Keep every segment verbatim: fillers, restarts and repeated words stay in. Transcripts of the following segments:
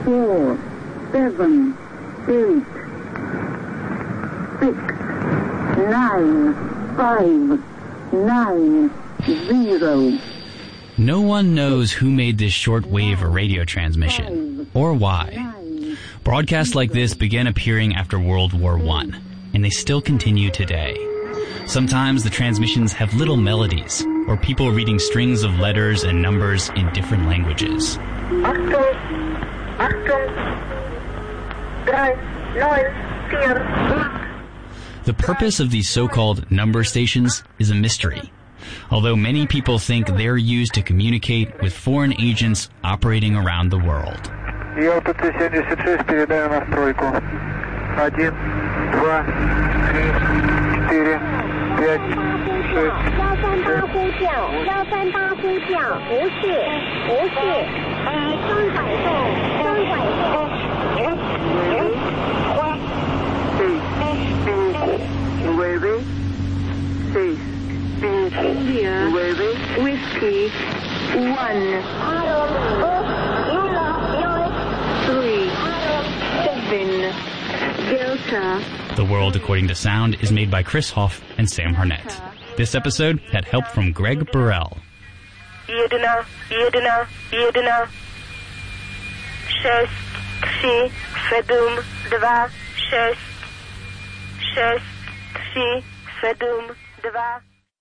four, seven, eight, six, nine, five, nine, zero. No one knows who made this shortwave radio transmission, or why. Broadcasts like this began appearing after World War One, and they still continue today. Sometimes the transmissions have little melodies, or people reading strings of letters and numbers in different languages. The purpose of these so-called number stations is a mystery, although many people think they're used to communicate with foreign agents operating around the world. India, whiskey, one, three, seven, Delta. The World According to Sound is made by Chris Hoff and Sam Harnett. This episode had help from Greg Burrell. Jedna, jedna, jedna, šest, tři, sedm, dva, šest, šest, tři, sedm, dva.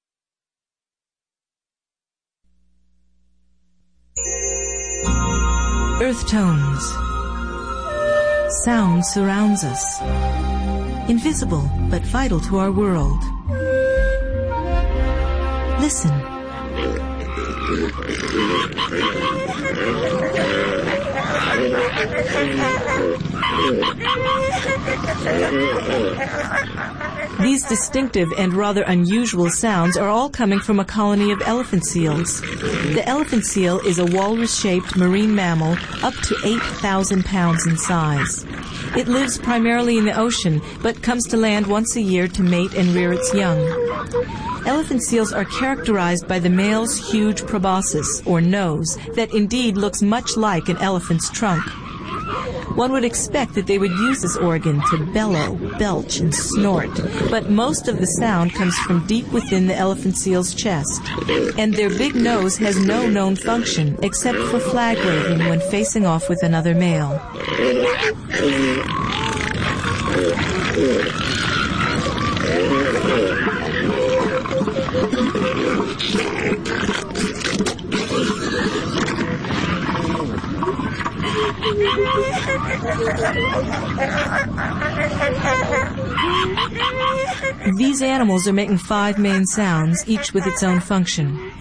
Earth tones. Sound surrounds us. Invisible but vital to our world. Listen. These distinctive and rather unusual sounds are all coming from a colony of elephant seals. The elephant seal is a walrus-shaped marine mammal up to eight thousand pounds in size. It lives primarily in the ocean, but comes to land once a year to mate and rear its young. Elephant seals are characterized by the male's huge proboscis, or nose, that indeed looks much like an elephant's trunk. One would expect that they would use this organ to bellow, belch, and snort, but most of the sound comes from deep within the elephant seal's chest, and their big nose has no known function except for flag waving when facing off with another male. These animals are making five main sounds, each with its own function.